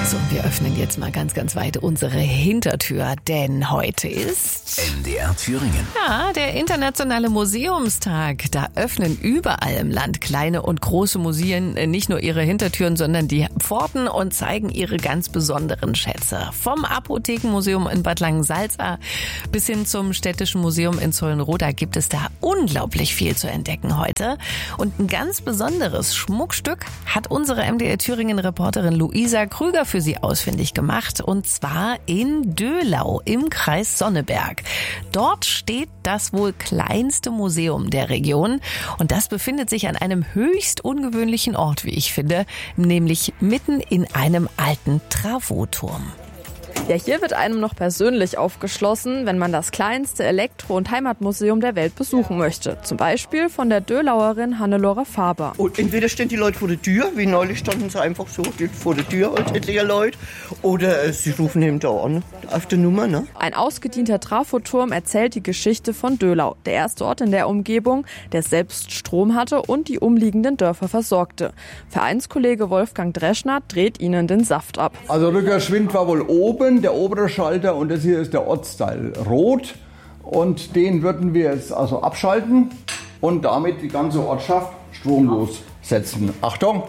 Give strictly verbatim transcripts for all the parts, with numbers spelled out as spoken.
So, wir öffnen jetzt mal ganz, ganz weit unsere Hintertür, denn heute ist M D R Thüringen. Ja, der internationale Museumstag. Da öffnen überall im Land kleine und große Museen nicht nur ihre Hintertüren, sondern die Pforten und zeigen ihre ganz besonderen Schätze. Vom Apothekenmuseum in Bad Langensalza bis hin zum Städtischen Museum in Zollenroda gibt es da unglaublich viel zu entdecken heute. Und ein ganz besonderes Schmuckstück hat unsere M D R Thüringen-Reporterin Luisa Krüger für Sie ausfindig gemacht, und zwar in Döhlau im Kreis Sonneberg. Dort steht das wohl kleinste Museum der Region, und das befindet sich an einem höchst ungewöhnlichen Ort, wie ich finde, nämlich mitten in einem alten Travoturm. Ja, hier wird einem noch persönlich aufgeschlossen, wenn man das kleinste Elektro- und Heimatmuseum der Welt besuchen möchte. Zum Beispiel von der Döhlauerin Hannelore Faber. Und entweder stehen die Leute vor der Tür, wie neulich standen sie einfach so vor der Tür, als etliche Leute, oder äh, sie rufen eben da an, auf der Nummer. Ne? Ein ausgedienter Trafoturm erzählt die Geschichte von Döhlau, der erste Ort in der Umgebung, der selbst Strom hatte und die umliegenden Dörfer versorgte. Vereinskollege Wolfgang Dreschner dreht ihnen den Saft ab. Also Rückerschwind war wohl oben, der obere Schalter, und das hier ist der Ortsteil Rot, und den würden wir jetzt also abschalten und damit die ganze Ortschaft stromlos setzen. Achtung!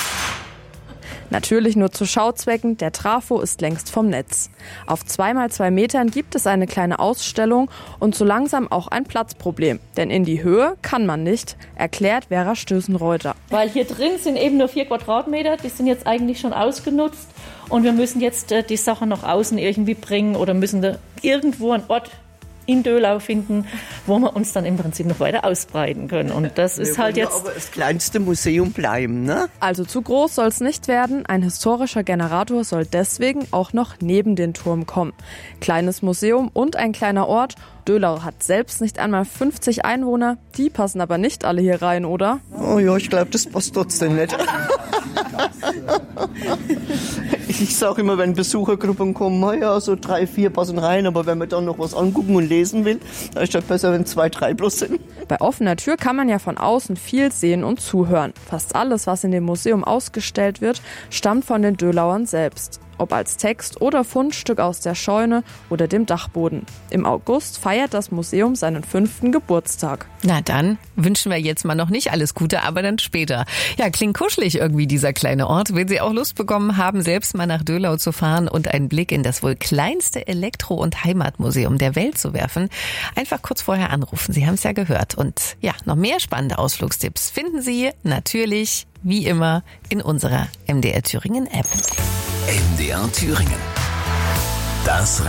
Natürlich nur zu Schauzwecken, der Trafo ist längst vom Netz. Auf zwei mal zwei Metern gibt es eine kleine Ausstellung und so langsam auch ein Platzproblem. Denn in die Höhe kann man nicht, erklärt Vera Stößenreuter. Weil hier drin sind eben nur vier Quadratmeter, die sind jetzt eigentlich schon ausgenutzt. Und wir müssen jetzt äh, die Sachen nach außen irgendwie bringen oder müssen da irgendwo einen Ort in Döhlau finden, wo wir uns dann im Prinzip noch weiter ausbreiten können. Und das ist wir halt jetzt aber das kleinste Museum bleiben, ne? Also zu groß soll es nicht werden. Ein historischer Generator soll deswegen auch noch neben den Turm kommen. Kleines Museum und ein kleiner Ort. Döhlau hat selbst nicht einmal fünfzig Einwohner. Die passen aber nicht alle hier rein, oder? Oh ja, ich glaube, das passt trotzdem nicht. Ich sage immer, wenn Besuchergruppen kommen, ja, so drei, vier passen rein, aber wenn man dann noch was angucken und lesen will, dann ist das besser, wenn zwei, drei plus sind. Bei offener Tür kann man ja von außen viel sehen und zuhören. Fast alles, was in dem Museum ausgestellt wird, stammt von den Döhlauern selbst. Ob als Text oder Fundstück aus der Scheune oder dem Dachboden. Im August feiert das Museum seinen fünften Geburtstag. Na dann wünschen wir jetzt mal noch nicht alles Gute, aber dann später. Ja, klingt kuschelig irgendwie dieser kleine Ort. Wenn Sie auch Lust bekommen haben, selbst mal nach Döhlau zu fahren und einen Blick in das wohl kleinste Elektro- und Heimatmuseum der Welt zu werfen, einfach kurz vorher anrufen. Sie haben es ja gehört. Und ja, noch mehr spannende Ausflugstipps finden Sie natürlich, wie immer, in unserer M D R Thüringen App. M D R Thüringen. Das